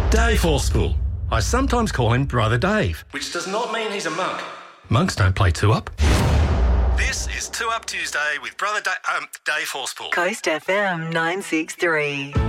Dave Horspool. I sometimes call him Brother Dave, which does not mean he's a monk. Monks don't play two-up. This is Two Up Tuesday with Brother Dave Horspool. Coast FM 963.